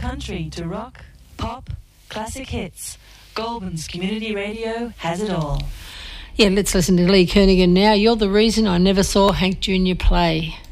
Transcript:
country to rock, pop, classic hits, Goulburn's Community Radio has it all. Yeah, let's listen to Lee Kernaghan now. You're the reason I never saw Hank Jr. play.